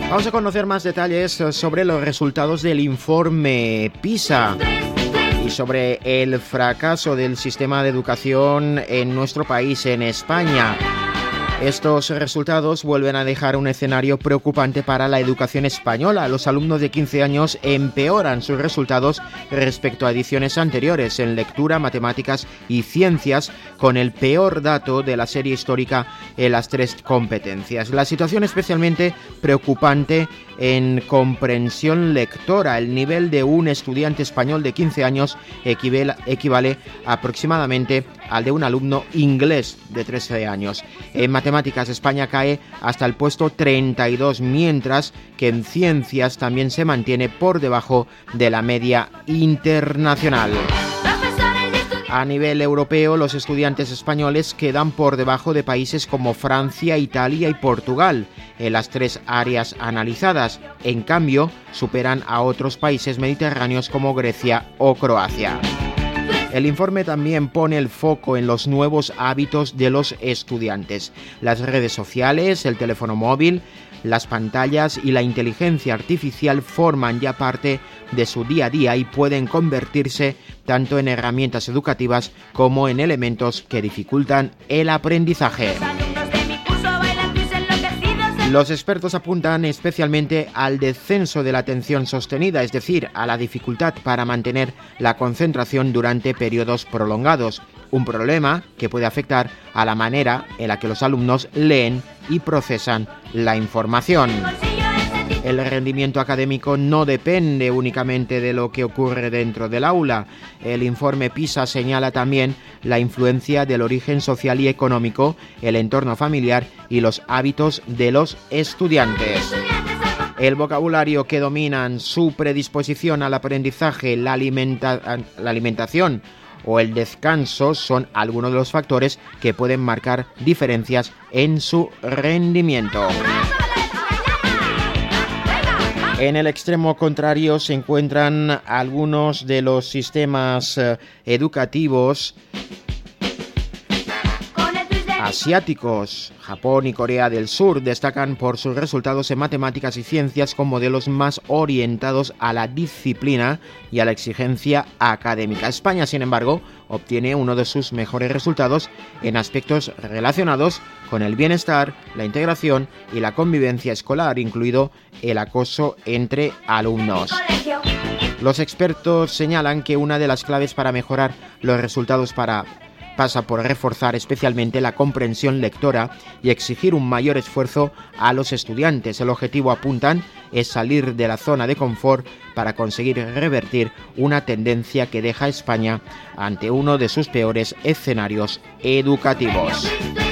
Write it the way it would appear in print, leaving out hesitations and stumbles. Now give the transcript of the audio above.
Vamos a conocer más detalles sobre los resultados del informe PISA y sobre el fracaso del sistema de educación en nuestro país, en España. Estos resultados vuelven a dejar un escenario preocupante para la educación española. Los alumnos de 15 años empeoran sus resultados respecto a ediciones anteriores en lectura, matemáticas y ciencias, con el peor dato de la serie histórica en las 3 competencias. La situación especialmente preocupante en comprensión lectora. El nivel de un estudiante español de 15 años equivale aproximadamente al de un alumno inglés de 13 años. En matemáticas, España cae hasta el puesto 32, mientras que en ciencias también se mantiene por debajo de la media internacional. A nivel europeo, los estudiantes españoles quedan por debajo de países como Francia, Italia y Portugal en las 3 áreas analizadas. En cambio, superan a otros países mediterráneos como Grecia o Croacia. El informe también pone el foco en los nuevos hábitos de los estudiantes. Las redes sociales, el teléfono móvil, las pantallas y la inteligencia artificial forman ya parte de su día a día y pueden convertirse tanto en herramientas educativas como en elementos que dificultan el aprendizaje. Los expertos apuntan especialmente al descenso de la atención sostenida, es decir, a la dificultad para mantener la concentración durante periodos prolongados, un problema que puede afectar a la manera en la que los alumnos leen y procesan la información. El rendimiento académico no depende únicamente de lo que ocurre dentro del aula. El informe PISA señala también la influencia del origen social y económico, el entorno familiar y los hábitos de los estudiantes. El vocabulario que dominan, su predisposición al aprendizaje, la alimentación o el descanso son algunos de los factores que pueden marcar diferencias en su rendimiento. En el extremo contrario se encuentran algunos de los sistemas educativos asiáticos. Japón y Corea del Sur destacan por sus resultados en matemáticas y ciencias con modelos más orientados a la disciplina y a la exigencia académica. España, sin embargo, obtiene uno de sus mejores resultados en aspectos relacionados con el bienestar, la integración y la convivencia escolar, incluido el acoso entre alumnos. Los expertos señalan que una de las claves para mejorar los resultados pasa por reforzar especialmente la comprensión lectora y exigir un mayor esfuerzo a los estudiantes. El objetivo, apuntan, es salir de la zona de confort para conseguir revertir una tendencia que deja a España ante uno de sus peores escenarios educativos.